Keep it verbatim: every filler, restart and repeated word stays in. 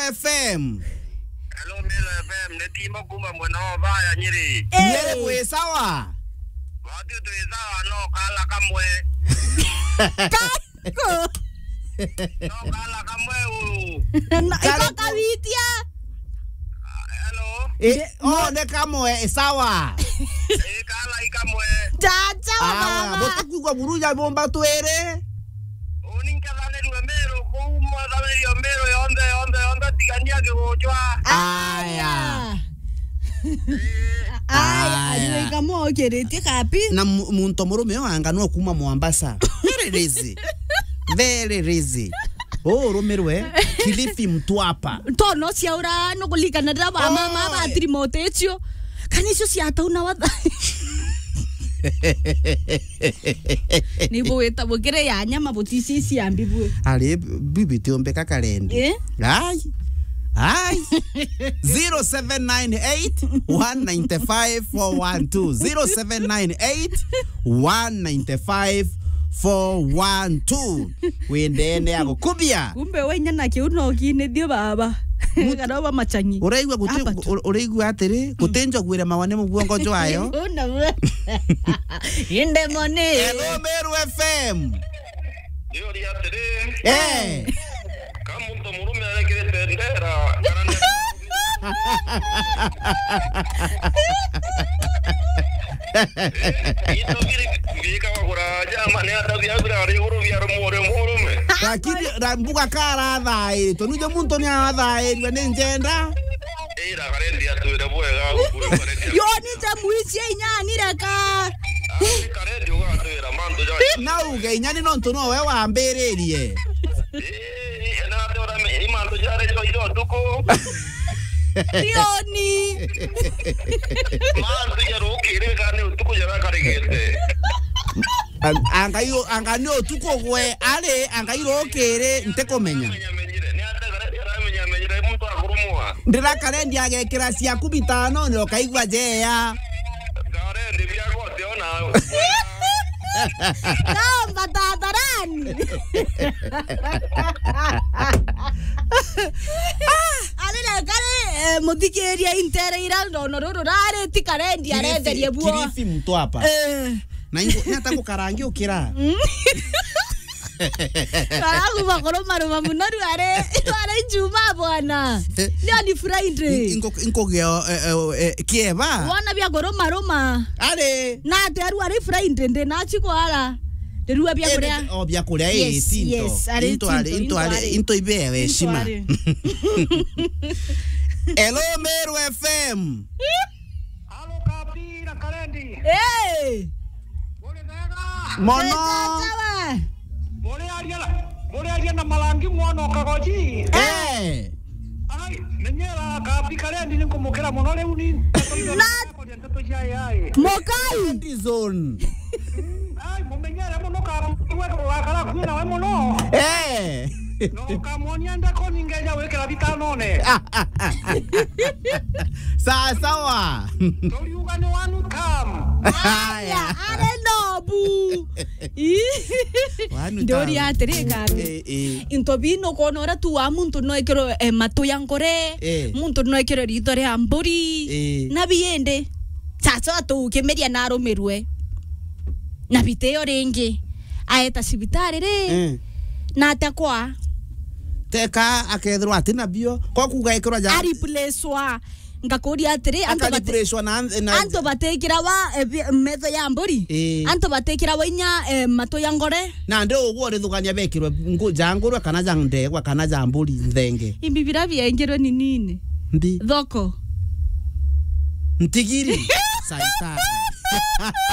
F M. Hello Meru F M, netimo kuma mwana wabaya Nyeri. Nyeri kwe sawa. Watu tuwe sawa no kala kamwe. Kako. No kala kamwe uru. Iko kavitia. Hello. Eh, oh ne kamwe sawa. Eh kala ikamwe. Chacha Ah, baba. botu kwa buruja bomba tuere. Uninka dale ruwe Meru, kumu dale ruwe Meru, yonde yonde yonde tigania ke gochwa. Aya. Aya, aya kama okerete kapi. Na muntu murume wanga no kuma Mombasa. Very lazy. Very lazy. Oh, Romerwe, Kilifi Mtwapa. Tono siaura no kulikana na ba mama ba trimotetio. Kanisho siata una wada. Ni boeta bokere ya nyama botisi si ambibwe. Ale bibi tiombeka kalende. Eh? Ai. Ai. zero seven nine eight one nine five four one two zero seven nine eight one nine five four one two. Wendene yako kubia. Kumbe wenya na kiuno kine dio baba. Kadoba machangi. Ureigwa guti ureigwa atiri gutenja gwira mawane mu bwongo jwayo. Una we. Inde mone. Hello Meru F M. Yo dia tere. Eh. Kamuntu murume arekere tendera. Ito kiri bika wakura jama ne atabia kura ari uru biar more murume. Lakini rambuka kara thai tonuje muntu ni athai wene njenda. Ira karendi atuire bwega gukure karendi. Yo ni tamuisie nyani raka. Karendi ugatuira manto ja. Na uge inyani no ntu no we wambiririe. Eh na ndora me manto ja re jo iro tuko. Dioni. Manto ya rokire kane utuko ja karegete. Anga yo anga no tuko gwe ale anga iro kere ntekomenya. Ndira karendi agekira cia kubitano no kaigwa jeya. Karendi bia gote ona. Kamba tatarani. Ale na kare mutikeria intera irando no roro rare tikarendi arenderie buo. Kilifi Mtwapa. Eh. Na ingo nyata kukarangi ukira. Karagu bakoro maruma munoru are are juma bwana. Leo ni Friday. Ingo ingo gyo kieva. Wana bya goro maruma. Ale. Na teru are Friday nde na chiko ala. Teru bya korea. Oh bya korea eh tinto. Into ale into ale into ibewe shima. Hello Meru F M. Halo kapira karendi. Eh. Bole daga. Mono. Bole aria. Bole aria na malangi mwono kagoji. Eh. Ai, menyera kapi karendi ninkumukira muno leu ni. Mokai Zone. Ai, mumenyera muno ka wakala kuina we muno. Eh. No kamonia ndako ningeja wekera bitanone. Sawa sawa. Tori ugane wanu kam. aya are nobu. Ndori atereka. Eh eh. Intobino konora tu wa muntu no ekero mato yankore. Muntu no ekero ritore amburi. Na biende. Sasa tu kemeria na romerwe. Na biteo renge. Aeta sibitare re. Na atakwa Teka akedro atina bio kwa kuga ekro ja ari pleswa ngakori atire anto bate na anto batekira wa metho ya mburi anto batekira wa nya mato ya ngore na ndo ugo ri thuganya bekirwe jangurwa kana jangdegwa kana jamburi nthenge imbibira biengero ni nini ndi thoko ntigiri saitani